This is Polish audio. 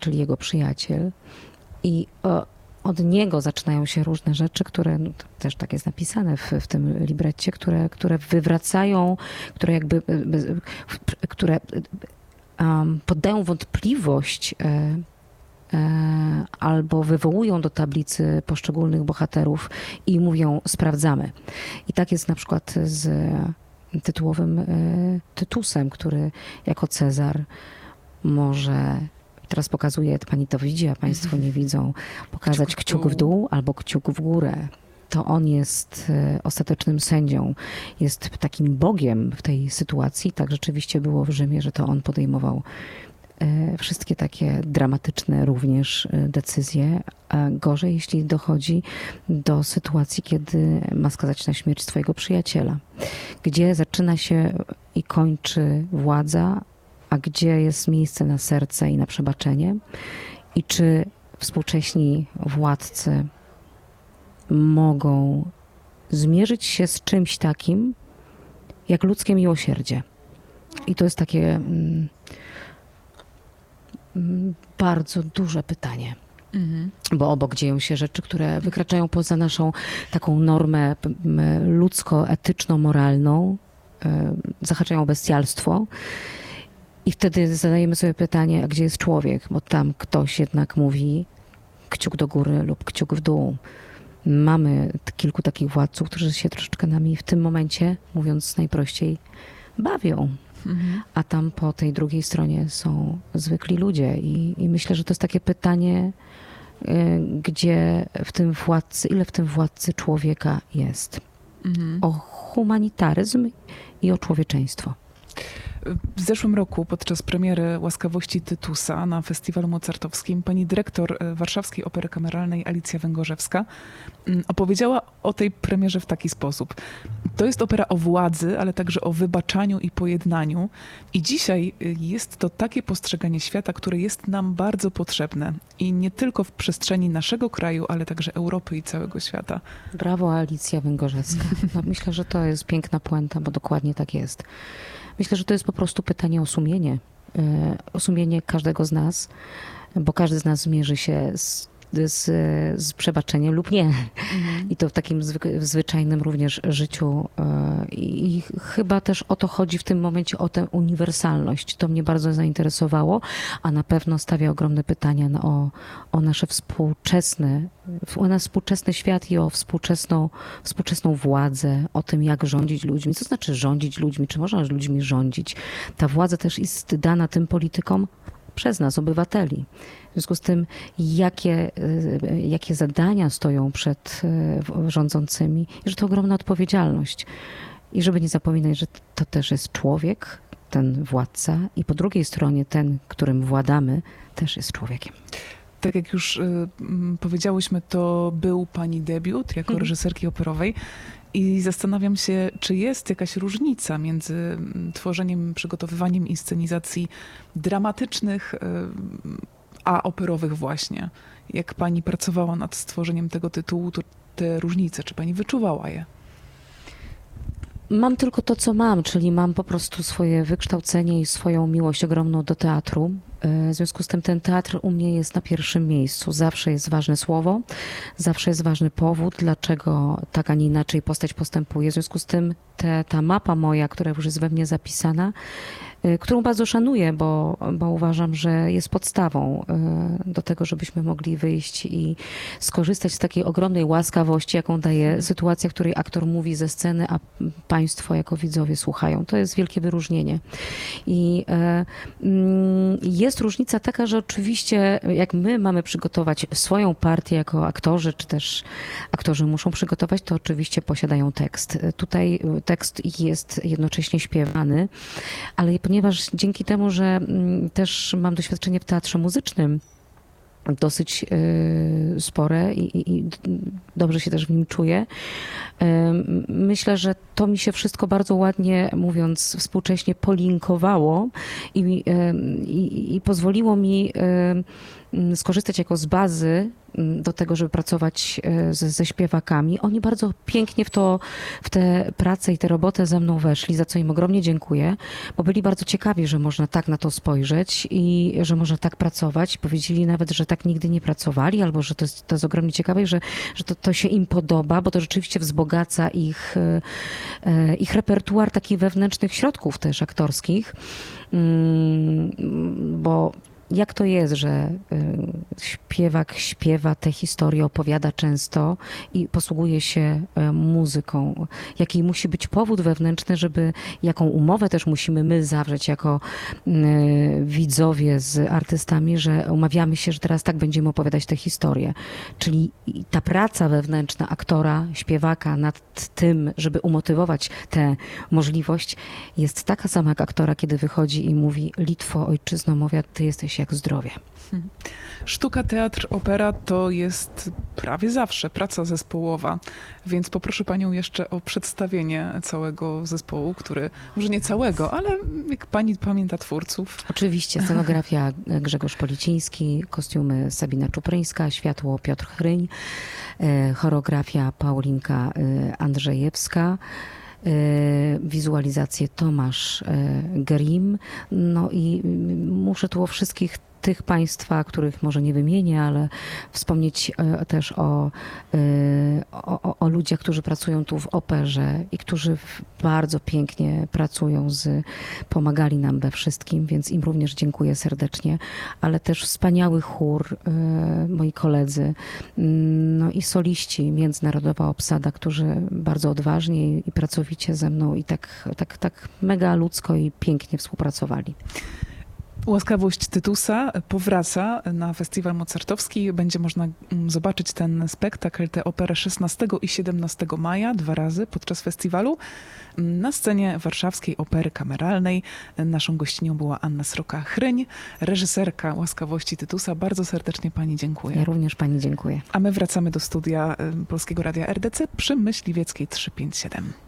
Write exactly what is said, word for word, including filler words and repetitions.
czyli jego przyjaciel. I o, od niego zaczynają się różne rzeczy, które no, też tak jest napisane w, w tym libretcie, które, które wywracają, które jakby, które um, poddają wątpliwość e, e, albo wywołują do tablicy poszczególnych bohaterów i mówią sprawdzamy. I tak jest na przykład z tytułowym e, Tytusem, który jako Cezar może... Teraz pokazuję, pani to widzi, a państwo nie widzą, pokazać kciuk w, kciuk w dół albo kciuk w górę. To on jest ostatecznym sędzią, jest takim Bogiem w tej sytuacji. Tak rzeczywiście było w Rzymie, że to on podejmował wszystkie takie dramatyczne również decyzje. A gorzej, jeśli dochodzi do sytuacji, kiedy ma skazać na śmierć swojego przyjaciela, gdzie zaczyna się i kończy władza, a gdzie jest miejsce na serce i na przebaczenie? I czy współcześni władcy mogą zmierzyć się z czymś takim, jak ludzkie miłosierdzie? I to jest takie mm, bardzo duże pytanie. Mhm. Bo obok dzieją się rzeczy, które wykraczają poza naszą taką normę ludzko-etyczno-moralną, zahaczają o bestialstwo. I wtedy zadajemy sobie pytanie, a gdzie jest człowiek? Bo tam ktoś jednak mówi kciuk do góry lub kciuk w dół. Mamy kilku takich władców, którzy się troszeczkę nami w tym momencie, mówiąc najprościej, bawią. Mhm. A tam po tej drugiej stronie są zwykli ludzie. I, i myślę, że to jest takie pytanie, y, gdzie w tym władcy, ile w tym władcy człowieka jest. Mhm. O humanitaryzm i o człowieczeństwo. W zeszłym roku podczas premiery Łaskawości Tytusa na Festiwalu Mozartowskim pani dyrektor Warszawskiej Opery Kameralnej Alicja Węgorzewska opowiedziała o tej premierze w taki sposób. To jest opera o władzy, ale także o wybaczaniu i pojednaniu. I dzisiaj jest to takie postrzeganie świata, które jest nam bardzo potrzebne. I nie tylko w przestrzeni naszego kraju, ale także Europy i całego świata. Brawo, Alicja Węgorzewska. No, myślę, że to jest piękna puenta, bo dokładnie tak jest. Myślę, że to jest po prostu pytanie o sumienie. O sumienie każdego z nas, bo każdy z nas zmierzy się z, z, z przebaczeniem lub nie. Mhm. I to w takim zwyk- w zwyczajnym również życiu. I, I chyba też o to chodzi w tym momencie, o tę uniwersalność. To mnie bardzo zainteresowało, a na pewno stawia ogromne pytania na, o, o nasze współczesne, o nasz współczesny świat i o współczesną, współczesną władzę, o tym, jak rządzić ludźmi. Co znaczy rządzić ludźmi? Czy można ludźmi rządzić? Ta władza też jest dana tym politykom przez nas, obywateli. W związku z tym, jakie, jakie zadania stoją przed rządzącymi, i że to ogromna odpowiedzialność. I żeby nie zapominać, że to też jest człowiek, ten władca, i po drugiej stronie ten, którym władamy, też jest człowiekiem. Tak jak już y, powiedziałyśmy, to był pani debiut jako mhm. reżyserki operowej. I zastanawiam się, czy jest jakaś różnica między tworzeniem, przygotowywaniem inscenizacji dramatycznych, a operowych właśnie. Jak pani pracowała nad stworzeniem tego tytułu, to te różnice, czy pani wyczuwała je? Mam tylko to, co mam, czyli mam po prostu swoje wykształcenie i swoją miłość ogromną do teatru. W związku z tym ten teatr u mnie jest na pierwszym miejscu. Zawsze jest ważne słowo, zawsze jest ważny powód, dlaczego tak, a nie inaczej postać postępuje. W związku z tym te, ta mapa moja, która już jest we mnie zapisana, którą bardzo szanuję, bo, bo uważam, że jest podstawą do tego, żebyśmy mogli wyjść i skorzystać z takiej ogromnej łaskawości, jaką daje sytuacja, w której aktor mówi ze sceny, a państwo jako widzowie słuchają. To jest wielkie wyróżnienie. I jest różnica taka, że oczywiście jak my mamy przygotować swoją partię jako aktorzy, czy też aktorzy muszą przygotować, to oczywiście posiadają tekst. Tutaj tekst jest jednocześnie śpiewany, ale ponieważ dzięki temu, że też mam doświadczenie w teatrze muzycznym, dosyć y, spore i, i, i dobrze się też w nim czuję. Y, myślę, że to mi się wszystko bardzo ładnie, mówiąc współcześnie, polinkowało i, y, i, i pozwoliło mi y, mm, skorzystać jako z bazy mm, do tego, żeby pracować e, ze, ze śpiewakami. Oni bardzo pięknie w to, w tę pracę i tę robotę ze mną weszli, za co im ogromnie dziękuję, bo byli bardzo ciekawi, że można tak na to spojrzeć i że można tak pracować. Powiedzieli nawet, że tak nigdy nie pracowali, albo że to jest, to jest ogromnie ciekawe, i że, że to, to się im podoba, bo to rzeczywiście wzbogaca ich, e, ich repertuar takich wewnętrznych środków też aktorskich, mm, bo jak to jest, że y, śpiewak śpiewa te historie, opowiada często i posługuje się y, muzyką? Jaki musi być powód wewnętrzny, żeby, jaką umowę też musimy my zawrzeć jako y, widzowie z artystami, że umawiamy się, że teraz tak będziemy opowiadać te historie. Czyli ta praca wewnętrzna aktora, śpiewaka nad tym, żeby umotywować tę możliwość, jest taka sama jak aktora, kiedy wychodzi i mówi: Litwo, ojczyzno moja, ty jesteś jak zdrowie. Sztuka, teatr, opera to jest prawie zawsze praca zespołowa, więc poproszę panią jeszcze o przedstawienie całego zespołu, który, może nie całego, ale jak pani pamięta twórców. Oczywiście scenografia Grzegorz Policiński, kostiumy Sabina Czupryńska, światło Piotr Chryń, choreografia Paulinka Andrzejewska, wizualizację Tomasz Grim. No i muszę tu o wszystkich tych państwa, których może nie wymienię, ale wspomnieć też o, o, o ludziach, którzy pracują tu w operze i którzy bardzo pięknie pracują, z, pomagali nam we wszystkim, więc im również dziękuję serdecznie, ale też wspaniały chór, moi koledzy, no i soliści, międzynarodowa obsada, którzy bardzo odważnie i pracowicie ze mną i tak, tak, tak mega ludzko i pięknie współpracowali. Łaskawość Tytusa powraca na Festiwal Mozartowski. Będzie można zobaczyć ten spektakl, tę operę szesnastego i siedemnastego maja, dwa razy podczas festiwalu, na scenie Warszawskiej Opery Kameralnej. Naszą gościnią była Anna Sroka-Chryń, reżyserka Łaskawości Tytusa. Bardzo serdecznie pani dziękuję. Ja również pani dziękuję. A my wracamy do studia Polskiego Radia R D C przy Myśliwieckiej trzysta pięćdziesiąt siedem.